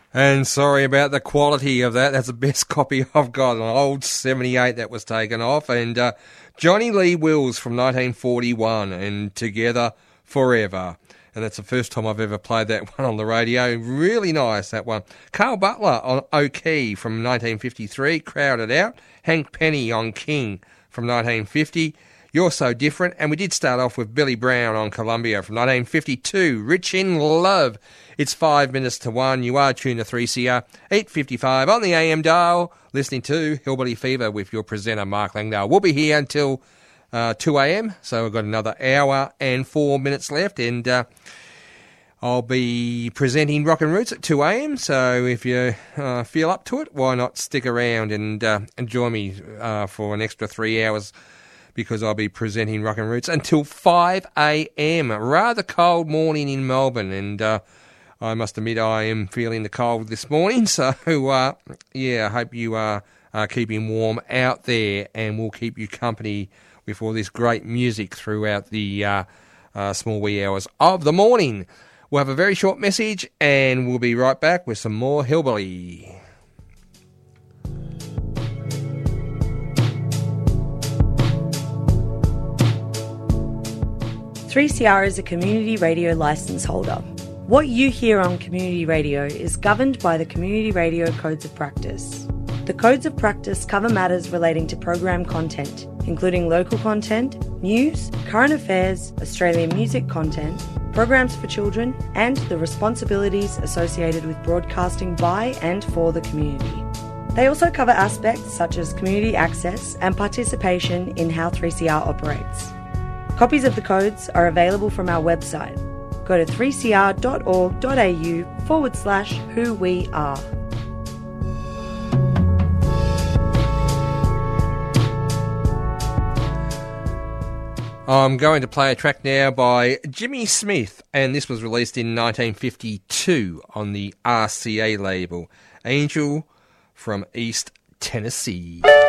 And sorry about the quality of that. That's the best copy I've got. An old 78 that was taken off. And Johnny Lee Wills from 1941 and Together Forever. And that's the first time I've ever played that one on the radio. Really nice, that one. Carl Butler on O'Key from 1953, Crowded Out. Hank Penny on King from 1950. You're So Different. And we did start off with Billy Brown on Columbia from 1952, Rich in Love. It's 5 minutes to 1. You are tuned to 3CR, 8:55 on the AM dial, listening to Hillbilly Fever with your presenter, Mark Langdale. We'll be here until 2 a.m, so we've got another hour and 4 minutes left, and I'll be presenting Rock and Roots at 2 a.m, so if you feel up to it, why not stick around and join me for an extra 3 hours, because I'll be presenting Rock and Roots until 5 a.m. Rather cold morning in Melbourne, and I must admit I am feeling the cold this morning, so I hope you are keeping warm out there, and we'll keep you company with all this great music throughout the small wee hours of the morning. We'll have a very short message, and we'll be right back with some more Hillbilly. Three CR is a community radio licence holder. What you hear on community radio is governed by the Community Radio Codes of Practice. The Codes of Practice cover matters relating to program content, including local content, news, current affairs, Australian music content, programs for children, and the responsibilities associated with broadcasting by and for the community. They also cover aspects such as community access and participation in how 3CR operates. Copies of the codes are available from our website. Go to 3cr.org.au/who we are. I'm going to play a track now by Jimmy Smith, and this was released in 1952 on the RCA label, Angel from East Tennessee.